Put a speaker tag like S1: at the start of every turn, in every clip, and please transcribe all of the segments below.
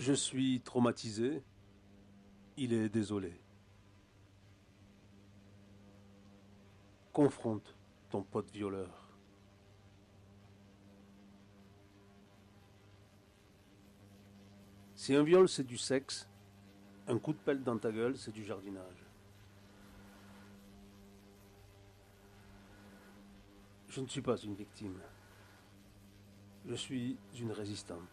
S1: Je suis traumatisé. Il est désolé. Confronte ton pote violeur. Si un viol c'est du sexe, un coup de pelle dans ta gueule c'est du jardinage. Je ne suis pas une victime. Je suis une résistante.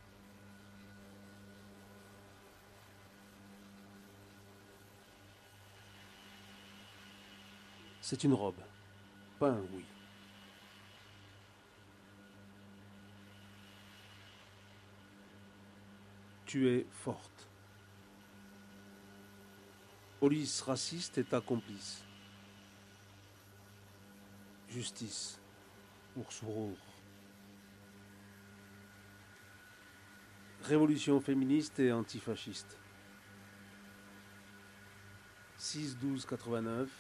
S1: C'est une robe, pas un oui. Tu es forte. Police raciste est ta complice. Justice pour Sourd. Révolution féministe et antifasciste. 6-12-89.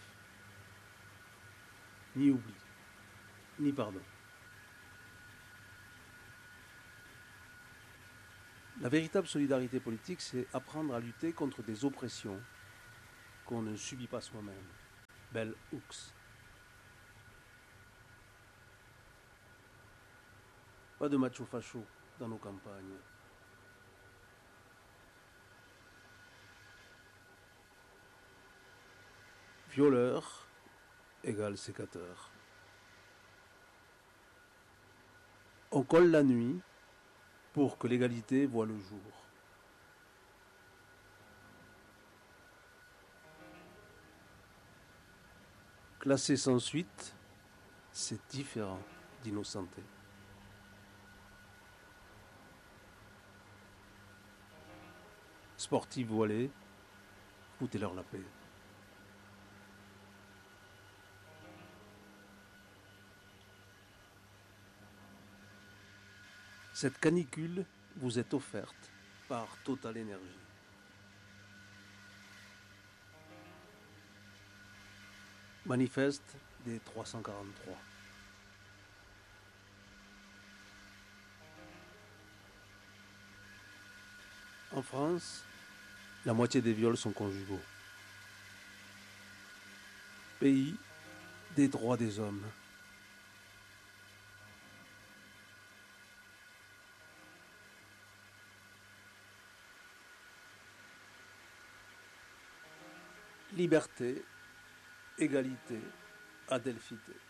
S1: Ni oubli, ni pardon. La véritable solidarité politique, c'est apprendre à lutter contre des oppressions qu'on ne subit pas soi-même. Bell Hooks. Pas de macho facho dans nos campagnes. Violeur égale sécateur. On colle la nuit pour que l'égalité voie le jour. Classé sans suite, c'est différent d'innocenté. Sportifs voilés, foutez-leur la paix. Cette canicule vous est offerte par Total Energy. Manifeste des 343. En France, la moitié des viols sont conjugaux. Pays des droits des hommes. Liberté, égalité, adelphité.